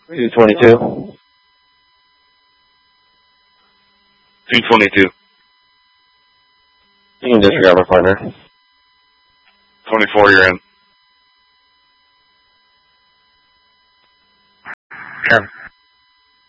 222. 222. You can disregard my partner. 24, you're in. Kevin.